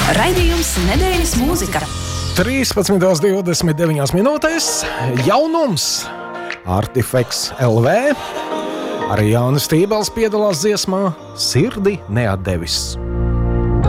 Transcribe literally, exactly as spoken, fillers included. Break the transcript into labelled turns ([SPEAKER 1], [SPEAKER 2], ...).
[SPEAKER 1] Raidījums Nedēļas mūzika.
[SPEAKER 2] trīspadsmit divdesmit deviņas minūtēs jaunums Artifeks L V. Arī Jānis Stībels piedalās dziesmā Sirdi neatdevis.